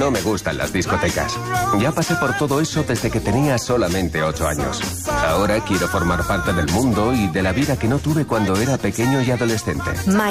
No me gustan las discotecas. Ya pasé por todo eso desde que tenía solamente 8 años. Ahora quiero formar parte del mundo y de la vida que no tuve cuando era pequeño y adolescente.